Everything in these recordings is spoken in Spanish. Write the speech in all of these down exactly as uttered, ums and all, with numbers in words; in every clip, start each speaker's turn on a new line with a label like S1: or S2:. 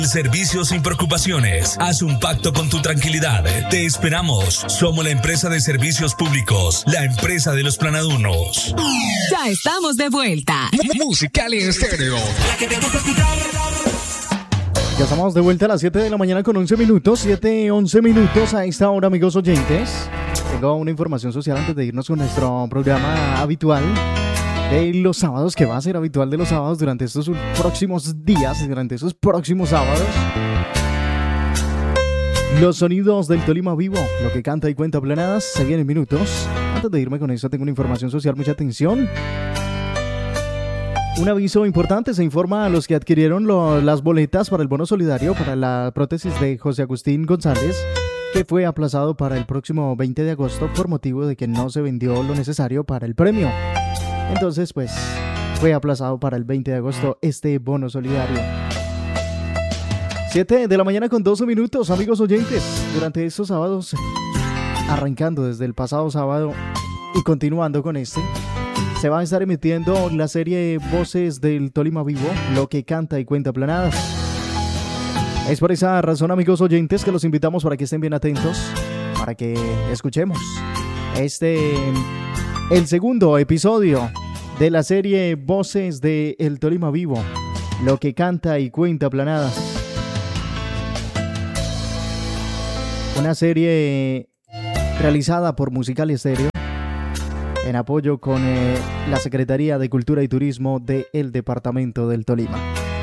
S1: El servicio sin preocupaciones. Haz un pacto con tu tranquilidad. Te esperamos. Somos la empresa de servicios públicos, la empresa de los planadunos.
S2: Ya estamos de vuelta.
S3: Musical Estéreo.
S4: Ya estamos de vuelta a las siete de la mañana con once minutos. siete, once minutos a esta hora, amigos oyentes. Tengo una información social antes de irnos con nuestro programa habitual de los sábados, que va a ser habitual de los sábados durante estos próximos días, durante estos próximos sábados. Los sonidos del Tolima vivo, lo que canta y cuenta Planadas, se vienen minutos. Antes de irme con esto, tengo una información social, mucha atención. Un aviso importante, se informa a los que adquirieron lo, las boletas para el bono solidario para la prótesis de José Agustín González, que fue aplazado para el próximo veinte de agosto por motivo de que no se vendió lo necesario para el premio. Entonces, pues, fue aplazado para el veinte de agosto este bono solidario. siete de la mañana con doce minutos, amigos oyentes. Durante estos sábados, arrancando desde el pasado sábado y continuando con este, se va a estar emitiendo la serie Voces del Tolima Vivo, lo que canta y cuenta Planadas. Es por esa razón, amigos oyentes, que los invitamos para que estén bien atentos, para que escuchemos este... el segundo episodio de la serie Voces de El Tolima Vivo, lo que canta y cuenta Planadas. Una serie realizada por Musical Estéreo en apoyo con eh, la Secretaría de Cultura y Turismo del Departamento del Tolima.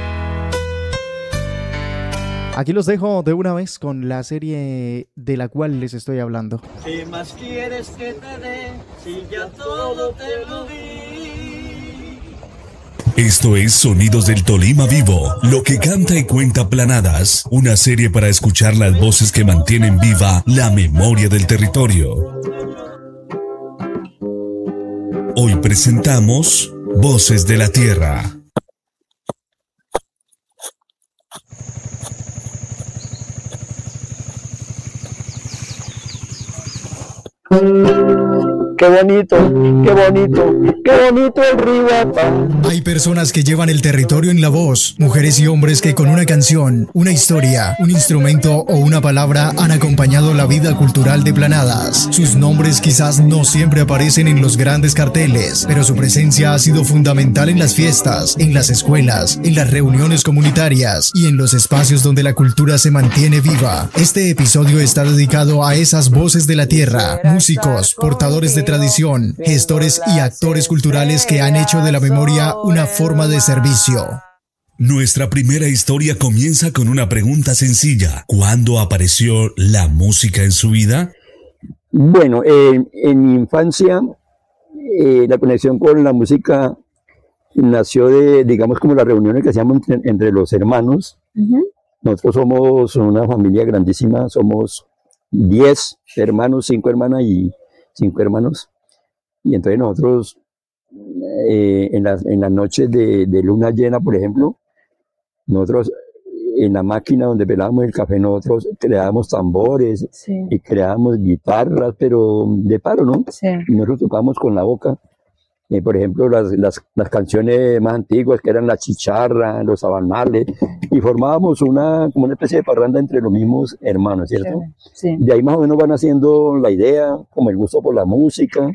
S4: Aquí los dejo de una vez con la serie de la cual les estoy hablando.
S5: ¿Qué más quieres que te dé si ya todo te lo di?
S1: Esto es Sonidos del Tolima Vivo, lo que canta y cuenta Planadas, una serie para escuchar las voces que mantienen viva la memoria del territorio. Hoy presentamos Voces de la Tierra.
S5: Qué bonito, qué bonito, qué bonito el río Apa.
S3: Hay personas que llevan el territorio en la voz, mujeres y hombres que con una canción, una historia, un instrumento o una palabra han acompañado la vida cultural de Planadas. Sus nombres quizás no siempre aparecen en los grandes carteles, pero su presencia ha sido fundamental en las fiestas, en las escuelas, en las reuniones comunitarias y en los espacios donde la cultura se mantiene viva. Este episodio está dedicado a esas voces de la tierra, músicos, portadores de tradición, gestores y actores culturales que han hecho de la memoria una forma de servicio.
S1: Nuestra primera historia comienza con una pregunta sencilla. ¿Cuándo apareció la música en su vida?
S6: Bueno, eh, en mi infancia eh, la conexión con la música nació de, digamos, como las reuniones que hacíamos entre, entre los hermanos. Uh-huh. Nosotros somos una familia grandísima, somos diez hermanos, cinco hermanas y cinco hermanos. Y entonces nosotros eh, en, las, en las noches de, de luna llena, por ejemplo, nosotros en la máquina donde pelábamos el café, nosotros creábamos tambores, sí, y creábamos guitarras, pero de palo, ¿no? Sí. Y nosotros tocábamos con la boca. Eh, por ejemplo, las, las, las canciones más antiguas, que eran la chicharra, los sabanales, y formábamos una, como una especie de parranda entre los mismos hermanos, ¿cierto? Sí. De ahí más o menos van haciendo la idea, como el gusto por la música,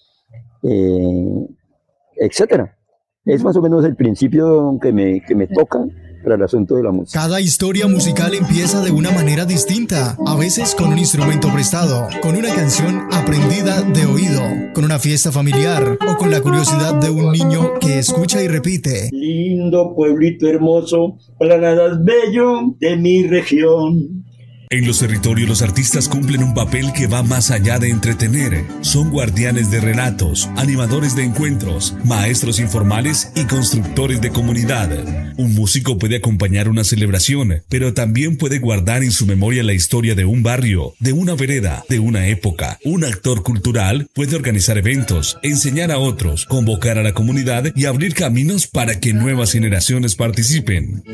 S6: eh, etcétera. Es más o menos el principio que me, que me toca para el asunto de la música.
S3: Cada historia musical empieza de una manera distinta, a veces con un instrumento prestado, con una canción aprendida de oído, con una fiesta familiar o con la curiosidad de un niño que escucha y repite.
S5: Lindo pueblito hermoso, Planadas bello de mi región.
S1: En los territorios los artistas cumplen un papel que va más allá de entretener. Son guardianes de relatos, animadores de encuentros, maestros informales y constructores de comunidad. Un músico puede acompañar una celebración, pero también puede guardar en su memoria la historia de un barrio, de una vereda, de una época. Un actor cultural puede organizar eventos, enseñar a otros, convocar a la comunidad y abrir caminos para que nuevas generaciones participen.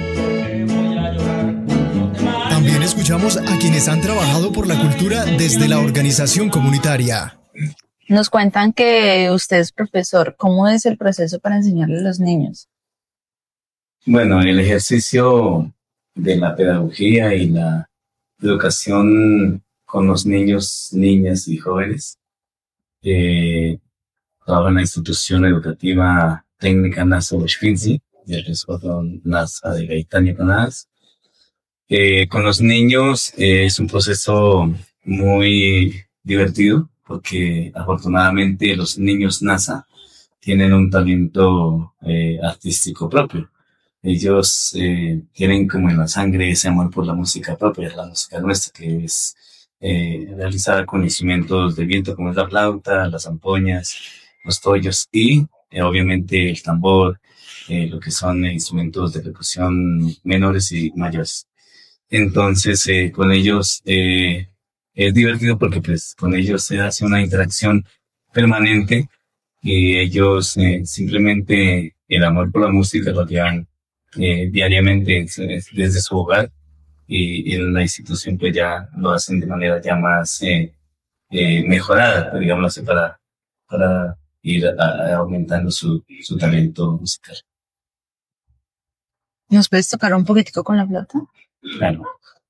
S3: También escuchamos a quienes han trabajado por la cultura desde la organización comunitaria.
S7: Nos cuentan que usted es profesor. ¿Cómo es el proceso para enseñarle a los niños?
S8: Bueno, el ejercicio de la pedagogía y la educación con los niños, niñas y jóvenes. Eh, trabajo en la institución educativa técnica NASA Oshfinzi, y el resguardo NASA de Gaitán y Panás. Eh, con los niños eh, es un proceso muy divertido porque afortunadamente los niños NASA tienen un talento eh, artístico propio. Ellos eh, tienen como en la sangre ese amor por la música propia, la música nuestra, que es eh, realizada con instrumentos de viento como es la flauta, las zampoñas, los tollos y eh, obviamente el tambor, eh, lo que son instrumentos de percusión menores y mayores. Entonces, eh, con ellos eh, es divertido porque pues con ellos se hace una interacción permanente y ellos eh, simplemente el amor por la música lo llevan eh, diariamente desde su hogar y, y en la institución pues ya lo hacen de manera ya más eh, eh, mejorada, digamos así, para, para ir a, a aumentando su, su talento musical.
S7: ¿Nos puedes tocar un poquitico con la flauta?
S8: Claro.